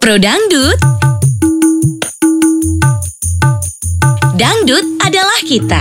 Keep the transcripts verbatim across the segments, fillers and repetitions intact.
Pro Dangdut. Dangdut adalah kita.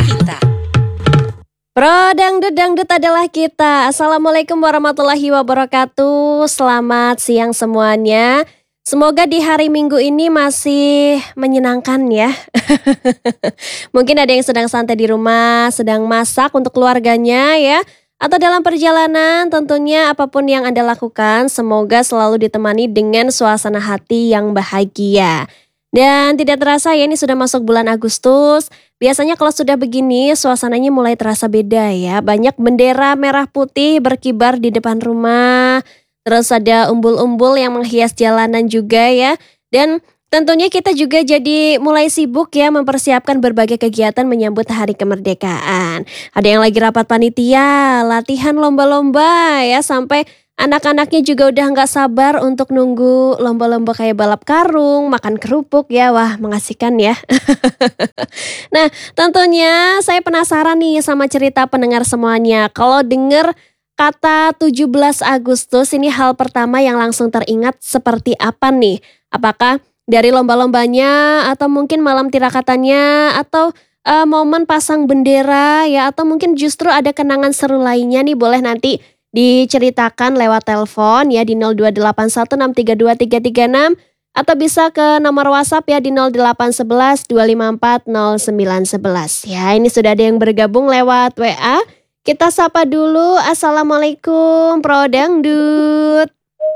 Pro Dangdut, Dangdut adalah kita. Assalamualaikum warahmatullahi wabarakatuh. Selamat siang semuanya. Semoga di hari Minggu ini masih menyenangkan ya. Mungkin ada yang sedang santai di rumah, sedang masak untuk keluarganya ya. Atau dalam perjalanan, tentunya apapun yang Anda lakukan, semoga selalu ditemani dengan suasana hati yang bahagia. Dan tidak terasa ya, ini sudah masuk bulan Agustus. Biasanya kalau sudah begini, suasananya mulai terasa beda ya. Banyak bendera merah putih berkibar di depan rumah. Terus ada umbul-umbul yang menghias jalanan juga ya. Dan tentunya kita juga jadi mulai sibuk ya mempersiapkan berbagai kegiatan menyambut hari kemerdekaan. Ada yang lagi rapat panitia, latihan lomba-lomba ya, sampai anak-anaknya juga udah gak sabar untuk nunggu lomba-lomba kayak balap karung, makan kerupuk ya. Wah, mengasihkan ya. Nah, tentunya saya penasaran nih sama cerita pendengar semuanya. Kalau denger kata tujuh belas Agustus, ini hal pertama yang langsung teringat seperti apa nih? Apakah dari lomba-lombanya, atau mungkin malam tirakatannya, atau uh, momen pasang bendera ya, atau mungkin justru ada kenangan seru lainnya nih? Boleh nanti diceritakan lewat telepon ya di nol dua delapan satu enam tiga dua tiga tiga enam, atau bisa ke nomor WhatsApp ya di nol delapan satu satu dua lima empat nol sembilan satu satu. Ya, ini sudah ada yang bergabung lewat W A. Kita sapa dulu. Assalamualaikum Pro Dangdut.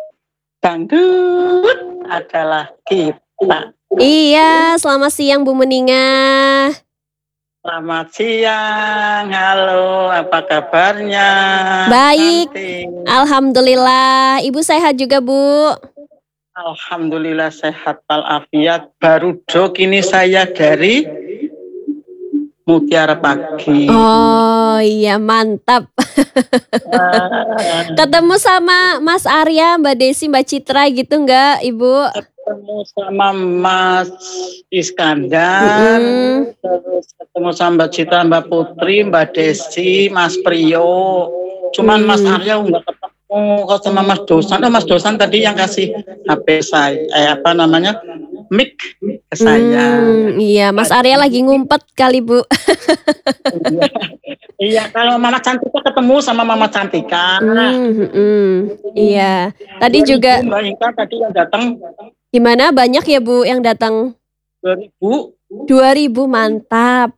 Dangdut adalah kita. Iya, selamat siang Bu Meninga. Selamat siang, halo, apa kabarnya? Baik, Cantik. Alhamdulillah. Ibu sehat juga Bu? Alhamdulillah sehat walafiat. Baru dok ini saya dari Mutiara Pagi. Oh iya, mantap. Ketemu sama Mas Arya, Mbak Desi, Mbak Citra gitu enggak Ibu? Ketemu sama Mas Iskandar, mm-hmm. Terus ketemu sama Mbak Citra, Mbak Putri, Mbak Desi, Mas Priyo. Cuman hmm. Mas Arya enggak ketemu. Kok sama Mas Dosan. Oh, Mas Dosan tadi yang kasih H P saya, eh apa namanya, mic ke saya. Hmm, iya, Mas Arya lagi ngumpet kali Bu. Iya, iya, kalau Mama Cantika ketemu sama Mama Cantika. Hmm, hmm, iya. Tadi juga Mbak Inka tadi yang datang. Gimana, banyak ya Bu yang datang? dua ribu. dua ribu, mantap.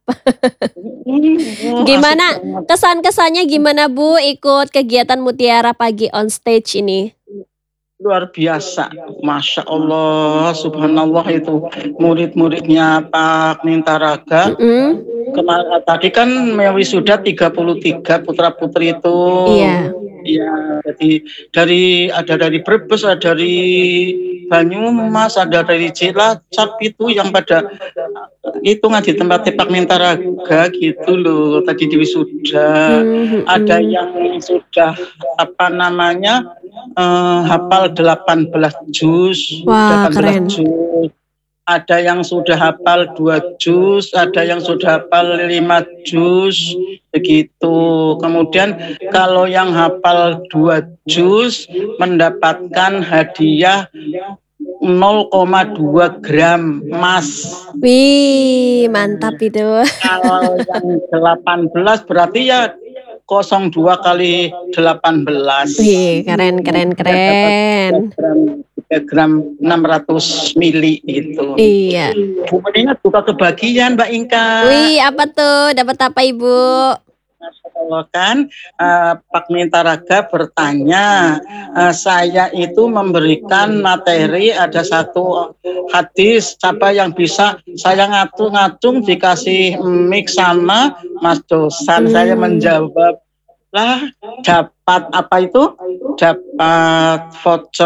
Gimana kesan-kesannya, gimana Bu ikut kegiatan Mutiara Pagi on stage ini? Luar biasa, Masya Allah, Subhanallah, itu murid-muridnya Pak Mintaraga. Mm-hmm. Kemarin tadi kan wisuda tiga puluh tiga putra-putri itu. Iya. Iya, jadi dari ada dari Brebes, ada dari Banyumas, ada dari Cilacap, itu yang pada itu ngaji tempat Pak Mintaraga gitu loh. Tadi di wisuda. Mm-hmm. Ada yang sudah apa namanya uh, hafal delapan belas juz. Wah, delapan belas keren. Juz. Ada yang sudah hafal dua juz, ada yang sudah hafal lima juz, begitu. Kemudian kalau yang hafal dua juz mendapatkan hadiah nol koma dua gram emas. Wih, mantap itu. Kalau yang delapan belas berarti ya nol koma dua kali delapan belas. Wih, keren, keren, keren. tiga gram enam ratus mili itu. Iya. Bu Meninga juga kebagian Mbak Inka. Wih, apa tuh? Dapat apa Ibu? Allah kan uh, Pak Mintaraga bertanya, uh, saya itu memberikan materi, ada satu hadis, siapa yang bisa saya ngatung-ngatung dikasih mic sama Mas Dosan. Hmm. Saya menjawab lah, dapat apa itu? Dapat voucher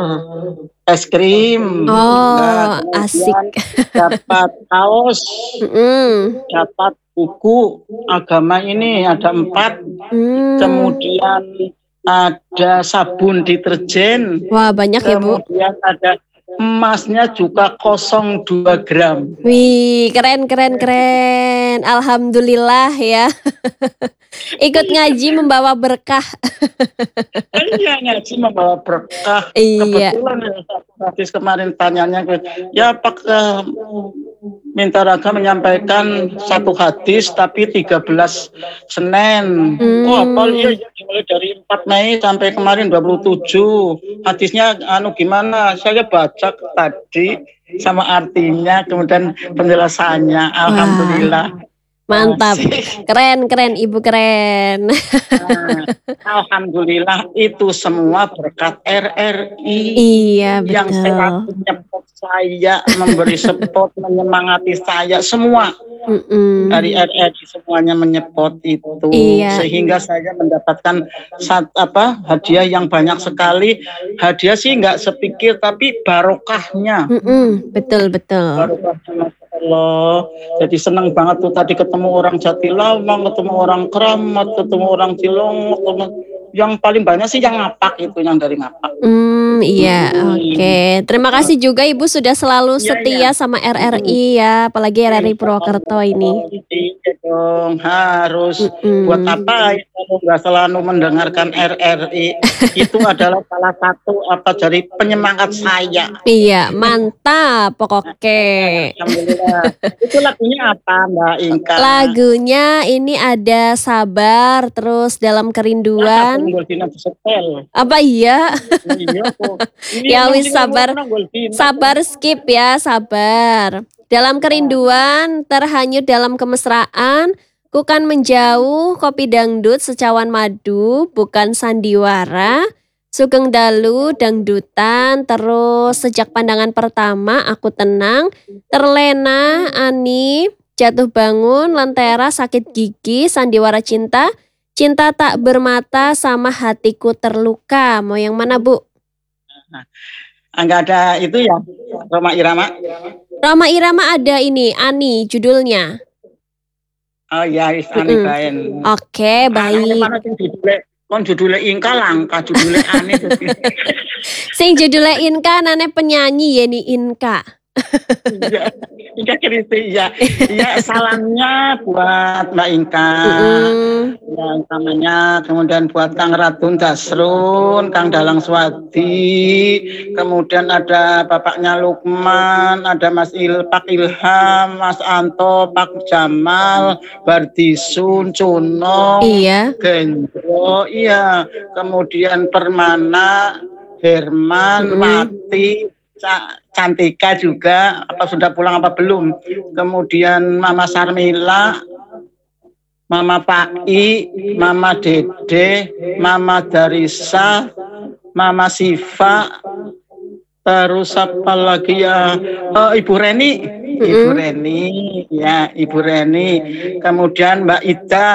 es krim. Oh, nah, asik. Dapat kaos. Mm. Dapat buku agama ini ada empat. Mm. Kemudian ada sabun deterjen. Wah, banyak ya Bu. Kemudian ada emasnya juga nol koma dua gram. Wih, keren, keren, keren. Alhamdulillah ya. Ikut ngaji membawa berkah. Iya, ngaji membawa berkah. Iya. Kebetulan ya, Habis kemarin tanyanya ke ya Pak eh, Minta Raga menyampaikan satu hadis tapi tiga belas Senin. Hmm. Oh, apa ya mulai dari empat Mei sampai kemarin dua puluh tujuh. Hadisnya anu gimana? Saya baca tadi sama artinya kemudian penjelasannya. Alhamdulillah. Mantap, Masih. keren keren Ibu keren. Nah, Alhamdulillah itu semua berkat R R I Iya yang selalu betul. menyepot saya, memberi support, menyemangati saya semua. Mm-mm. Dari R R I semuanya menyepot itu, Iya. sehingga saya mendapatkan sat, apa hadiah yang banyak sekali. Hadiah sih nggak sepikir, tapi barokahnya. Mm-mm. Betul betul. Barokahnya Masya Allah. Jadi senang banget tuh tadi ketemu orang Jatilawang, ketemu orang Keramat, ketemu orang Cilongok, ketemu yang paling banyak sih yang Ngapak itu, yang dari Ngapak. Hmm, iya, oke. Okay. Terima kasih juga Ibu sudah selalu Iya, setia iya. sama R R I ya, apalagi R R I Purwokerto ini. Iya dong, harus. Mm-mm. Buat apa ya kalau nggak selalu mendengarkan R R I? Itu adalah salah satu apa dari penyemangat saya. Iya, mantap pokoknya. Alhamdulillah. Itu lagunya apa Mbak Inka? Lagunya ini ada Sabar, terus Dalam Kerinduan. Apa iya? Ya wis sabar, sabar skip ya, sabar. Dalam kerinduan, terhanyut dalam kemesraan, ku kan menjauh, kopi dangdut secawan madu, bukan sandiwara. Sugeng Dalu, dangdutan, terus sejak pandangan pertama aku tenang, terlena, Ani, jatuh bangun, lentera, sakit gigi, sandiwara cinta, cinta tak bermata, sama hatiku terluka. Mau yang mana Bu? Enggak ada itu ya, Roma Irama? Roma Irama ada ini, Ani judulnya. Oh ya, Ani Mm-mm. Baen. Oke, baik. Kon judulnya Inka langka, judulnya Ani. Sing judulnya Inka, nane penyanyi ya nih Inka. Iya, Inka Kristi ya. Iya, salamnya buat Mbak Inka. Mm-mm. Yang namanya, kemudian buat Kang Ratun Dasrun, Kang Dalang Swadi, kemudian ada bapaknya Lukman, ada Mas Il, Pak Ilham, Mas Anto, Pak Jamal, Bardisun, Cuno, Iya. Gendro, iya, kemudian Permana, Herman, Mm-mm. Mati, Cantika juga, apa sudah pulang apa belum? Kemudian Mama Sarmila, Mama Pai, Mama Dede, Mama Darisa, Mama Siva, terus apa lagi ya? Oh, Ibu Reni, Ibu Reni, ya Ibu Reni. Kemudian Mbak Ida,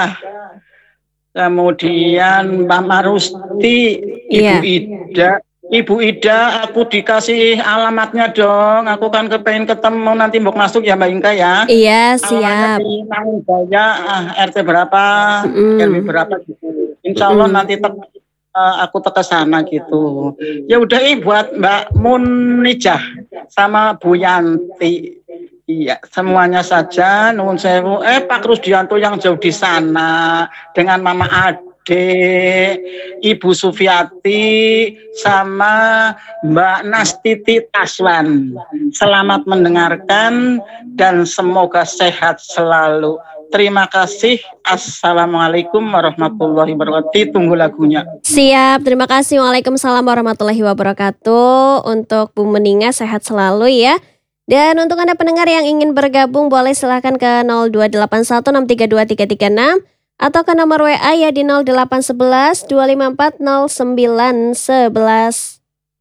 kemudian Mama Rusti, Ibu Iya. Ida. Ibu Ida, aku dikasih alamatnya dong. Aku kan kepengen ketemu nanti mbok masuk ya Mbak Inka ya. Iya, siap. Alamatnya di Mangunjaya, ah, R T berapa, Mm-mm. R W berapa gitu. Insya Allah Mm-mm. nanti tek, uh, aku ke sana gitu. Ya udah eh buat Mbak Munijah sama Bu Yanti. Iya, semuanya saja. Nuwun sewu. Eh Pak Rusdianto yang jauh di sana dengan Mama Ade, Ibu Sufiati, sama Mbak Nastiti Taswan. Selamat mendengarkan dan semoga sehat selalu. Terima kasih. Assalamualaikum warahmatullahi wabarakatuh. Tunggu lagunya. Siap, terima kasih. Waalaikumsalam warahmatullahi wabarakatuh. Untuk Bu Meninga sehat selalu ya. Dan untuk Anda pendengar yang ingin bergabung boleh silakan ke nol dua delapan satu enam tiga dua tiga tiga enam atau ke nomor W A ya di nol delapan satu satu dua lima empat nol sembilan satu satu.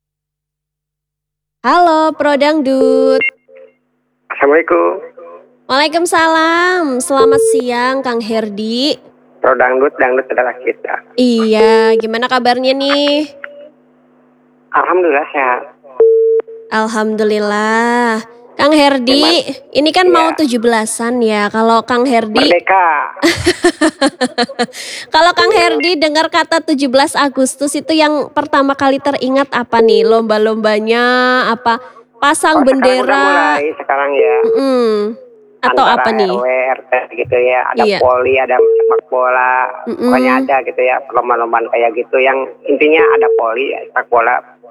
Halo Pro Dangdut. Assalamualaikum. Waalaikumsalam. Selamat siang Kang Herdi. Pro Dangdut, Dangdut adalah kita. Iya, gimana kabarnya nih? Alhamdulillah sehat. Alhamdulillah. Kang Herdi, ini kan ya. mau tujuh belasan ya. Kalau Kang Herdi Merdeka. Kalau Kang Herdi dengar kata tujuh belas Agustus itu yang pertama kali teringat apa nih? Lomba-lombanya apa? Pasang oh, bendera. Sekarang udah mulai sekarang ya. Mm-mm. Atau Antara apa nih? R W, R T gitu ya. Ada Iya. poli, ada sepak bola. Mm-mm. Pokoknya ada gitu ya. Lomba-lombaan kayak gitu. Yang intinya ada poli, sepak bola.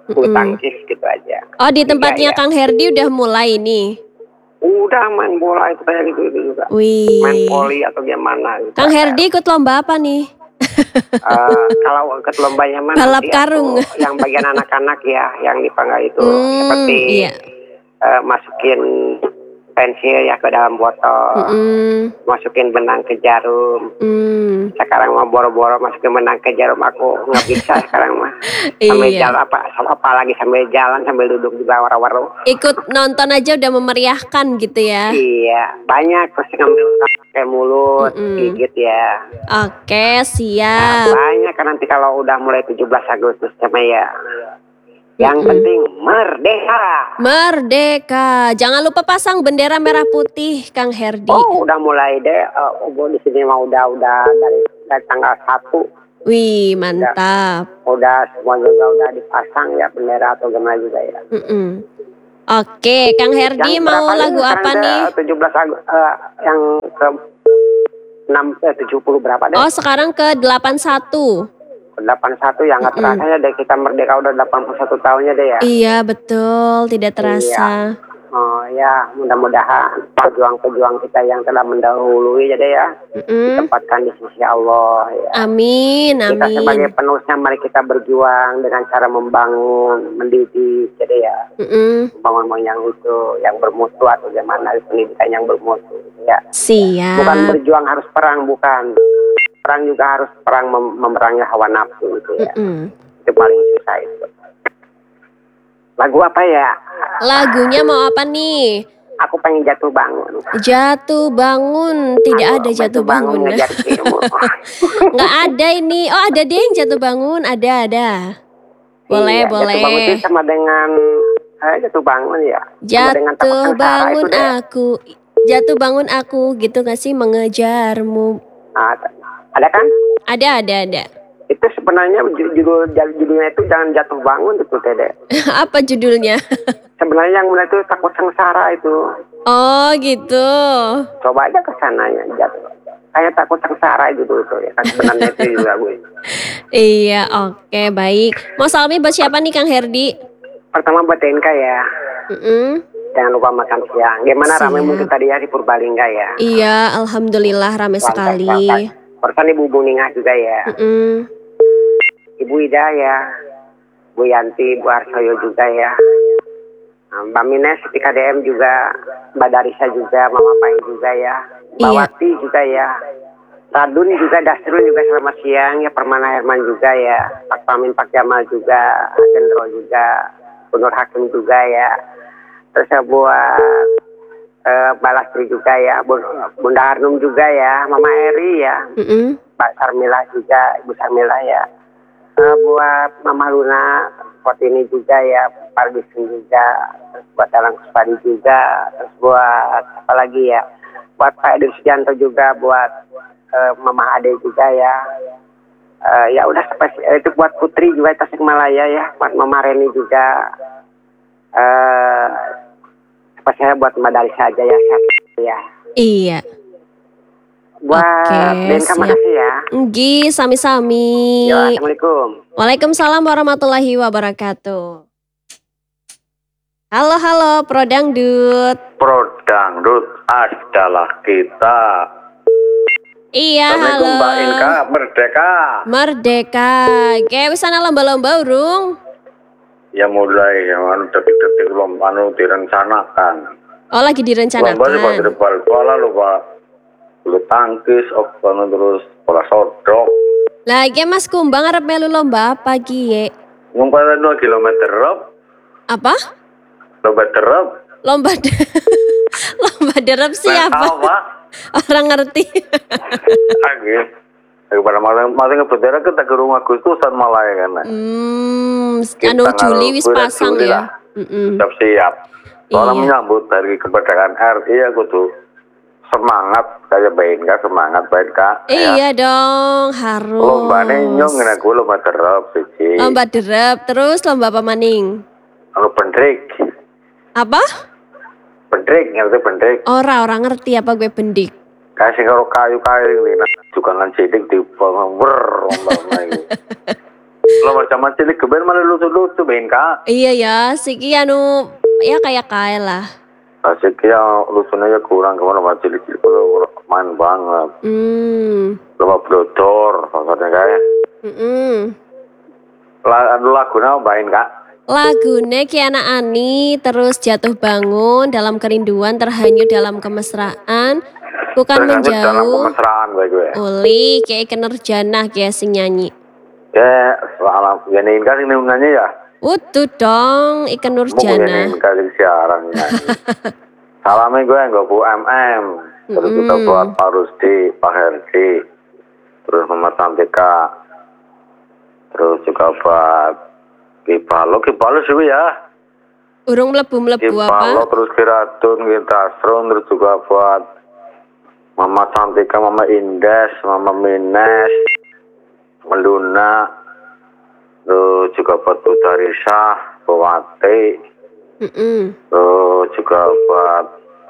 bulu Mm-mm. tangkis gitu aja. Oh, di Tiga, tempatnya ya. Kang Herdi udah mulai nih. Udah main bola itu kayak gitu, gitu juga. Wih. Main poli atau gimana gitu. Kang Herdi ikut lomba apa nih? Eh, kalau ikut lombanya mana Balap nanti karung. aku yang bagian anak-anak ya, yang dipanggil itu Hmm, seperti iya. eh, masukin pensil ya ke dalam botol, Mm-mm. masukin benang ke jarum. Mm. Sekarang mau boro-boro masukin benang ke jarum aku nggak bisa sekarang mah. Sambil Iya. jalan apa, apa lagi sambil jalan sambil duduk di bawah waru. Ikut nonton aja udah memeriahkan gitu ya. Iya, banyak pasti ngambil pakai mulut, Mm-mm. gigit ya. Oke, Nah, siap. banyak kan nanti kalau udah mulai tujuh belas Agustus sama ya. Yang Mm-mm. penting merdeka. Merdeka. Jangan lupa pasang bendera merah putih, Kang Herdi. Oh, udah mulai deh. Uh, di sini mah udah udah dari, dari tanggal satu. Wih, mantap. Udah semua juga udah dipasang ya bendera atau gimana juga ya. Mm-mm. Oke, Kang Herdi Yang mau berapa nih? lagu Sekarang apa ke nih? tujuh belas Agustus uh, yang ke enam eh, tujuh puluh berapa deh? Oh, sekarang ke delapan puluh satu. delapan puluh satu yang nggak Mm-mm. terasa ya deh kita merdeka udah delapan puluh satu tahunnya deh ya. Iya, betul. Tidak terasa. Oh ya, mudah-mudahan pejuang-pejuang kita yang telah mendahului jadi ya Mm-mm. ditempatkan di sisi Allah ya. Amin, Kita sebagai amin. penerusnya mari kita berjuang dengan cara membangun, mendidik jadi ya. Mm-mm. Membangun yang itu yang bermutu atau gimana pendidikan yang bermutu ya. Bukan Siap. berjuang harus perang, bukan. Perang juga harus perang mem- memerangi hawa nafsu gitu ya. Mm-mm. Itu paling susah itu. Lagu apa ya? Lagunya mau apa nih? Aku pengen jatuh bangun. Jatuh bangun. Tidak Aku ada jatuh bangun. ngejar ilmu. Nggak ada ini. Oh, ada deh yang jatuh bangun. Ada, ada. Boleh, Iya, boleh. Jatuh bangun itu sama dengan eh, jatuh bangun ya. Sama dengan takut Jatuh sengsara bangun itu deh. aku. Jatuh bangun aku. Gitu gak sih? Mengejarmu. Ah, ada kan? Ada, ada, ada. Itu sebenarnya ju- judul judulnya itu jangan jatuh bangun itu Dede. Apa judulnya? Sebenarnya yang mulai itu takut sengsara itu. Oh, gitu. Coba aja ke sananya jatuh. Kayak takut sengsara itu tuh, tuh ya kan sebenarnya itu juga gue. Iya, oke, baik. Mau salmi buat siapa nih, Kang Herdi? Pertama buat T N K ya. Mm-mm. Jangan lupa makan siang. Gimana Siap. ramai mungkin tadi ya di Purbalingga ya. Iya, alhamdulillah ramai sekali. Pertama Ibu Buningah juga ya. Mm-mm. Ibu Ida ya. Bu Yanti, Bu Arsoyo juga ya. Nah, Mbak Mines, P K D M juga. Mbak Darisa juga, Mama Pai juga ya. Mbak Iya. Wati juga ya. Radun juga, Dasrul juga selamat siang ya. Permana Herman juga ya. Pak Pamin, Pak Jamal juga. Gendro juga. Bu Nur Hakim juga ya. Terus ya buat uh, Balastri juga ya. Bu- Bunda Harnum juga ya. Mama Eri ya. Mm-mm. Mbak Sarmila juga. Ibu Sarmila ya. Uh, buat Mama Luna, buat ini juga ya, Pak Ardisun juga, terus buat Dalang Kuspadi juga, terus buat apa lagi ya, buat Pak Edi Sujanto juga, buat uh, Mama Ade juga ya, uh, ya udah spes- itu buat Putri juga Tasikmalaya ya, buat Mama Reni juga, uh, spesialnya buat Mbak Darisa aja ya, ya. Iya. Buat Oke, Denka siap. makasih ya. Nggi, sami-sami. Ya, Assalamualaikum. Waalaikumsalam warahmatullahi wabarakatuh. Halo, halo, Pro Dangdut. Pro Dangdut adalah kita. Iya, Assalamualaikum halo. Mbak Inka, merdeka. Merdeka. Kayak wisana lomba-lomba urung. Ya mulai, yang anu detik-detik lomba anu direncanakan. Oh, lagi Lomba sih direncanakan. pada bal-balan lomba bulu tangkis, open terus bola sodok. Lagi Mas Kumbang arep melu lomba apa Gie? Ngumpulin dua kilometer up, Apa? lomba derap. Lomba de- lomba derep siapa? Apa? Orang ngerti. Lagi. Lagi pada malam malam ngebendera kita ke rumah Agustusan malah ya kan. Hmm, Kita anu Juli ngaruh wis bulan pasang Juli ya. lah. Mm-mm. Siap-siap. Soalnya Iya. menyambut hari kemerdekaan R I aku tuh semangat kayak Bainka, semangat Bainka. Iya dong, harus. Lomba nyong ngene aku lomba derap siji. Lomba derep, terus lomba apa maning? Anu bendrik. Apa? Bendrik, ngerti bendrik. Ora, orang ngerti apa gue bendik. Kayak sing karo kayu-kayu ini juga kan cilik di wer lomba iki. Lo macam cilik keben mana lucu-lucu ben Kak. Iya ya, siki anu ya kayak kayak lah. Asik ya lucunya ya kurang kemana macam cilik lo main banget. Hmm. Lo blodor maksudnya kayak. Mm-mm. Lagu lagunya main Kak. Lagune Kiana Ani, terus jatuh bangun dalam kerinduan, terhanyut dalam kemesraan, bukan Tergantung dalam menjauh. kemesraan gue gue. Uli kayak Kinerjana kayak sing nyanyi. Ya, salam. Ya nih kan ini nyanyi ya. Utuh dong Ikan Mau Nurjana. nih kan siaran nyanyi. Salamnya gue nggak Bu M M. Terus juga Mm-mm. buat Pak Rusdi, Pak Herdi, terus Mama Santika, terus juga buat Kipalo, Kipalo sih ya. Urung mlebu-mlebu Kipalo, apa? terus Kiratun, Kintasron, terus juga buat Mama Santika, Mama Indes, Mama Mines, Meluna, terus juga buat Utarisa, Bawati, Mm-mm. terus juga buat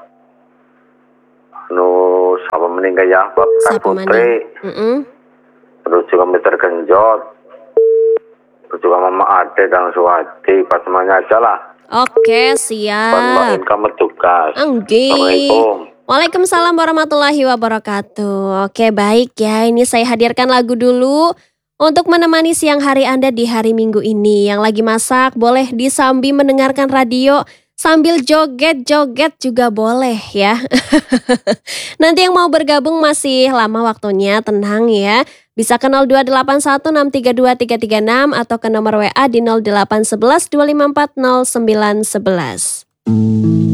nu siapa meninggal ya, buat Kak Siapa Putri, maning? Mm-mm. terus juga Mister Genjot, terus juga Mama Ade dan Suwati, pas semuanya aja lah. Oke, Buat Mbak siap. Inka bertugas. Anggi. Assalamualaikum. Waalaikumsalam warahmatullahi wabarakatuh. Oke, baik ya. Ini saya hadirkan lagu dulu untuk menemani siang hari Anda di hari Minggu ini. Yang lagi masak boleh disambi mendengarkan radio, sambil joget-joget juga boleh ya. Nanti yang mau bergabung masih lama waktunya, tenang ya. Bisa ke nol dua delapan satu enam tiga dua tiga tiga enam atau ke nomor W A di nol delapan satu satu dua lima empat nol sembilan satu satu.